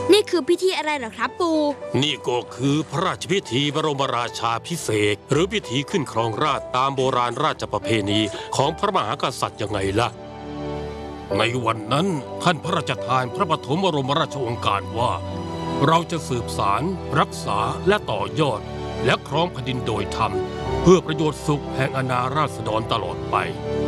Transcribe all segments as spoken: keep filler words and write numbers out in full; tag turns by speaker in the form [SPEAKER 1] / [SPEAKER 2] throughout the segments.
[SPEAKER 1] นี่คือพิธีอะไรเหรอครับปู่
[SPEAKER 2] นี่ก็คือพระราชพิธีบรมราชาภิเษกหรือพิธีขึ้นครองราชย์ตามโบราณราชประเพณีของพระมหากษัตริย์ยังไงล่ะในวันนั้นท่านพระราชทานพระปฐมบรมราชโองการว่าเราจะสืบสารรักษาและต่อยอดและครองแผ่นดินโดยธรรมเพื่อประโยชน์สุขแห่งอาณาราษฎรตลอดไป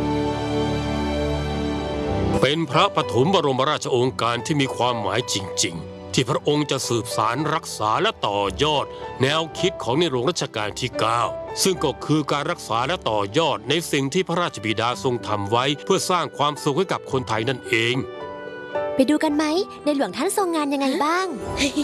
[SPEAKER 2] เป็นพระปฐมบรมราชโองการที่มีความหมายจริงๆที่พระองค์จะสืบสารรักษาและต่อยอดแนวคิดของในหลวงรัชกาลที่เก้าซึ่งก็คือการรักษาและต่อยอดในสิ่งที่พระราชบิดาทรงทำไว้เพื่อสร้างความสุขให้กับคนไทยนั่นเอง
[SPEAKER 3] ไปดูกันไหมในหลวงท่านทรงงานยังไงบ้าง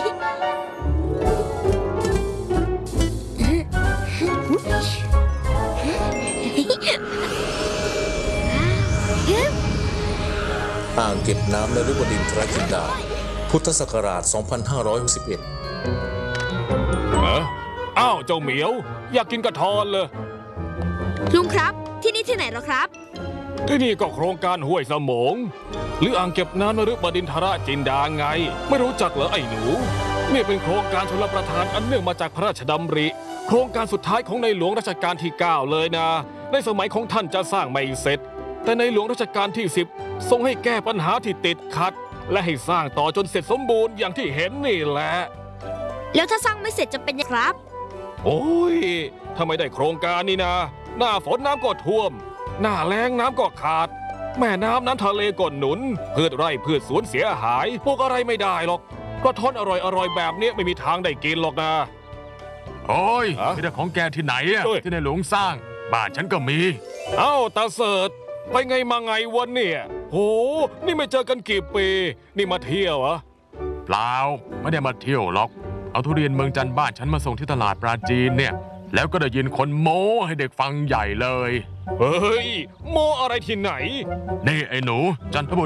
[SPEAKER 4] อ่างเก็บน้ำนฤบดินทรจินดาพุทธศักราช สองพันห้าร้อยหกสิบเอ็ด
[SPEAKER 5] เอออ้าวเจ้าเหมียวอยากกินกระทอนเลย
[SPEAKER 1] ลุงครับที่นี่ที่ไหนหรอครับ
[SPEAKER 5] ที่นี่ก็โครงการห้วยสมงหรืออ่างเก็บน้ำนฤบดินทรจินดาไงไม่รู้จักเหรอไอ้หนูนี่เป็นโครงการชลประทานอันเนื่องมาจากพระราชดำริโครงการสุดท้ายของในหลวงรัชกาลที่เก้าเลยนะในสมัยของท่านจะสร้างไม่เสร็จแต่ในหลวงรัชกาลที่สิบทรงให้แก้ปัญหาที่ติดขัดและให้สร้างต่อจนเสร็จสมบูรณ์อย่างที่เห็นนี่แหละ
[SPEAKER 1] แล้วถ้าสร้างไม่เสร็จจะเป็นยังไงครับ
[SPEAKER 5] โอ้ยถ้าไม่ได้โครงการนี่นะหน้าฝนน้ำก็ท่วมหน้าแล้งน้ำก็ขาดแม่น้ำน้ำทะเลก็หนุนพืชไร่พืชสวนเสียหายปลูกอะไรไม่ได้หรอกกระท้อนอร่อยๆแบบนี้ไม่มีทางได้กินหรอกนะ
[SPEAKER 6] โอ้ยมีแต่ของแกที่ไหนอะที่ในหลวงสร้างบ้านฉันก็มี
[SPEAKER 5] เอ้าตาเสิร์ชไปไงมาไงวันเนี่ยโหนี่ไม่เจอกันกี่ปีนี่มาเที่ยวเหรอ
[SPEAKER 6] เปล่าไม่ได้มาเที่ยวหรอกเอาทุเรียนเมืองจันทร์บ้านฉันมาส่งที่ตลาดปราจีนเนี่ยแล้วก็ได้ยินคนโม้ให้เด็กฟังใหญ่เลย
[SPEAKER 5] เฮ้ยโม้อะไรที่ไหน
[SPEAKER 6] นี่ไอ้หนูจันทบุ